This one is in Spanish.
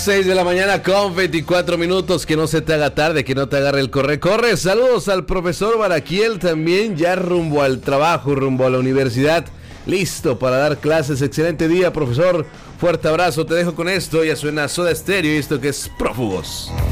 6 de la mañana con 24 minutos, que no se te haga tarde, que no te agarre el corre. Saludos al profesor Baraquiel, también ya rumbo al trabajo, rumbo a la universidad, listo para dar clases. Excelente día, profesor, fuerte abrazo, te dejo con esto, ya suena Soda Stereo y esto que es Prófugos.